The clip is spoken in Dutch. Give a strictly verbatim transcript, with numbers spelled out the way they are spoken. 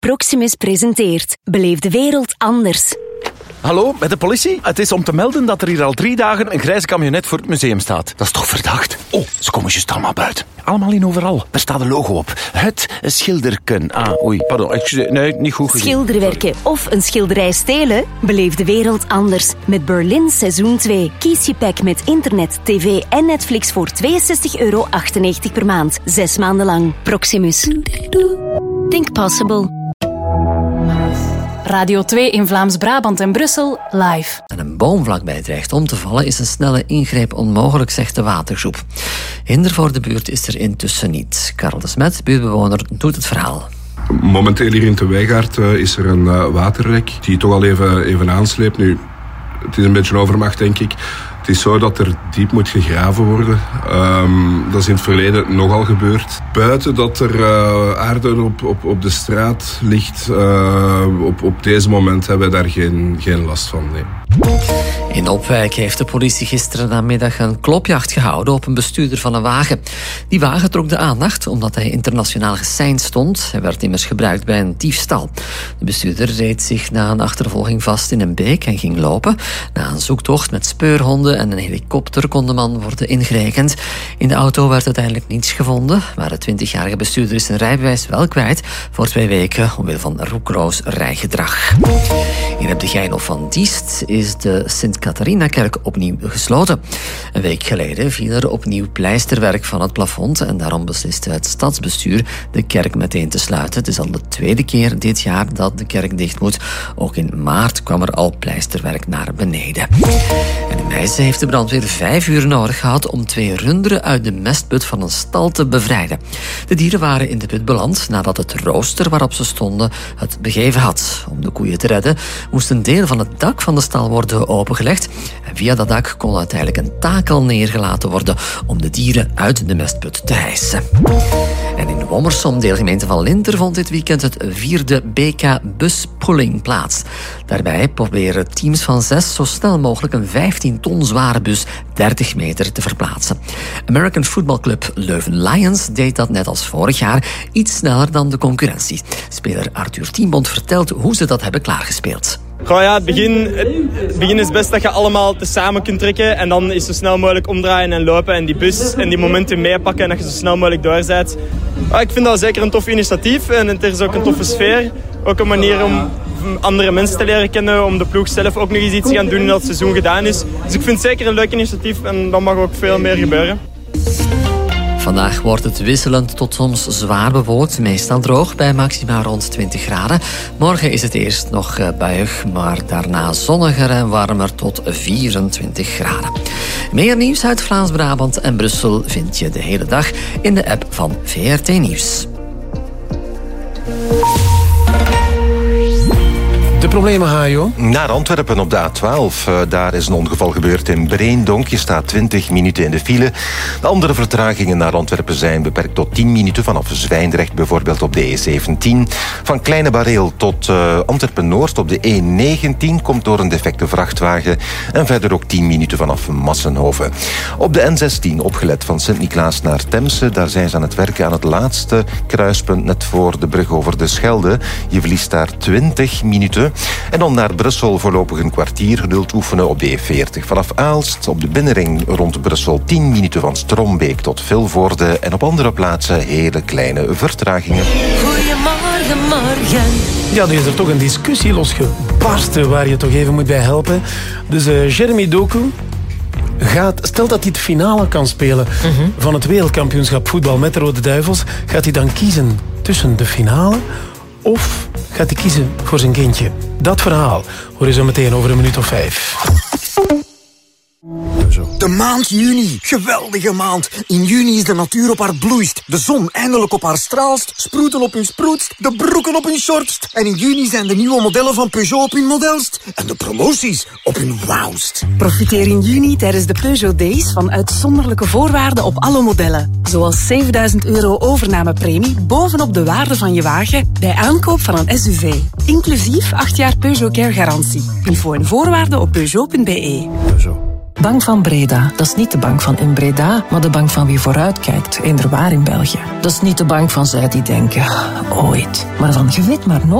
Proximus presenteert Beleef de wereld anders. Hallo, met de politie? Het is om te melden dat er hier al drie dagen een grijze camionet voor het museum staat. Dat is toch verdacht? Oh, ze komen juist allemaal buiten. Allemaal in overal. Daar staat een logo op. Het schilderken. Ah, oei, pardon. Excuseer, nee, niet goed gezien. Schilderwerken of een schilderij stelen? Beleef de wereld anders. Met Berlin seizoen twee. Kies je pack met internet, tv en Netflix voor tweeënzestig euro achtennegentig per maand. Zes maanden lang. Proximus. Think possible. Radio twee in Vlaams-Brabant en Brussel, live. En een boom vlakbij dreigt om te vallen, is een snelle ingreep onmogelijk, zegt de watergroep. Hinder voor de buurt is er intussen niet. Karel de Smet, buurtbewoner, doet het verhaal. Momenteel hier in de Weigaard uh, is er een uh, waterrek die toch al even, even aansleept. Nu, het is een beetje overmacht, denk ik. Het is zo dat er diep moet gegraven worden. Um, dat is in het verleden nogal gebeurd. Buiten dat er uh, aarde op, op, op de straat ligt, uh, op, op deze moment hebben we daar geen, geen last van. Nee. In Opwijk heeft de politie gisteren namiddag een klopjacht gehouden op een bestuurder van een wagen. Die wagen trok de aandacht omdat hij internationaal geseind stond. Hij werd immers gebruikt bij een diefstal. De bestuurder reed zich na een achtervolging vast in een beek en ging lopen. Na een zoektocht met speurhonden en een helikopter kon de man worden ingerekend. In de auto werd uiteindelijk niets gevonden, maar de twintigjarige bestuurder is zijn rijbewijs wel kwijt voor twee weken omwille van roekloos rijgedrag. In Heb de Geinhof van Diest is de Sint-Catharina-kerk opnieuw gesloten. Een week geleden viel er opnieuw pleisterwerk van het plafond en daarom besliste het stadsbestuur de kerk meteen te sluiten. Het is al de tweede keer dit jaar dat de kerk dicht moet. Ook in maart kwam er al pleisterwerk naar beneden. En in Meissen heeft de brandweer vijf uur nodig gehad om twee runderen uit de mestput van een stal te bevrijden. De dieren waren in de put beland nadat het rooster waarop ze stonden het begeven had. Om de koeien te redden moest een deel van het dak van de stal worden opengelegd. En via dat dak kon uiteindelijk een takel neergelaten worden om de dieren uit de mestput te hijsen. En in Wommersom, deelgemeente van Linter, vond dit weekend het vierde B K buspulling plaats. Daarbij proberen teams van zes zo snel mogelijk een vijftien ton zware bus dertig meter te verplaatsen. American Football Club Leuven Lions deed dat net als vorig jaar iets sneller dan de concurrentie. Speler Arthur Tienbond vertelt hoe ze dat hebben klaargespeeld. Goh, ja, het, begin, het begin is best dat je allemaal tezamen kunt trekken en dan is zo snel mogelijk omdraaien en lopen en die bus en die momenten meepakken en dat je zo snel mogelijk door bent. Ah, ik vind dat zeker een tof initiatief en het is ook een toffe sfeer. Ook een manier om andere mensen te leren kennen, om de ploeg zelf ook nog eens iets te gaan doen in dat het seizoen gedaan is. Dus ik vind het zeker een leuk initiatief en dan mag ook veel meer gebeuren. Vandaag wordt het wisselend tot soms zwaar bewolkt, meestal droog bij maxima rond twintig graden. Morgen is het eerst nog buiig, maar daarna zonniger en warmer tot vierentwintig graden. Meer nieuws uit Vlaams-Brabant en Brussel vind je de hele dag in de app van V R T Nieuws. De problemen, Hajo? Naar Antwerpen op de A twaalf. Uh, daar is een ongeval gebeurd in Breendonk. Je staat twintig minuten in de file. De andere vertragingen naar Antwerpen zijn beperkt tot tien minuten. Vanaf Zwijndrecht bijvoorbeeld op de E zeventien. Van Kleine Bareel tot uh, Antwerpen-Noord op de E negentien komt door een defecte vrachtwagen. En verder ook tien minuten vanaf Massenhoven. Op de N zestien opgelet van Sint-Niklaas naar Temse. Daar zijn ze aan het werken aan het laatste kruispunt net voor de brug over de Schelde. Je verliest daar twintig minuten. En dan naar Brussel voorlopig een kwartier geduld oefenen op de E veertig. Vanaf Aalst op de binnenring rond Brussel tien minuten van Strombeek tot Vilvoorde. En op andere plaatsen hele kleine vertragingen. Goedemorgen, morgen. Ja, er is er toch een discussie losgebarsten waar je toch even moet bij helpen. Dus uh, Jeremy Doku gaat, stel dat hij het finale kan spelen mm-hmm. van het wereldkampioenschap voetbal met de Rode Duivels, gaat hij dan kiezen tussen de finale of gaat hij kiezen voor zijn kindje? Dat verhaal hoor je zo meteen over een minuut of vijf. De maand juni. Geweldige maand. In juni is de natuur op haar bloeist. De zon eindelijk op haar straalst. Sproeten op hun sproetst. De broeken op hun shortst. En in juni zijn de nieuwe modellen van Peugeot op hun modelst. En de promoties op hun wauwst. Profiteer in juni tijdens de Peugeot Days van uitzonderlijke voorwaarden op alle modellen. Zoals zevenduizend euro overnamepremie bovenop de waarde van je wagen bij aankoop van een S U V. Inclusief acht jaar Peugeot Care garantie. Info en voorwaarden op peugeot punt be. Peugeot. Bank van Breda, dat is niet de bank van in Breda, maar de bank van wie vooruitkijkt, eender waar in België. Dat is niet de bank van zij die denken, ooit, maar van je weet maar nooit.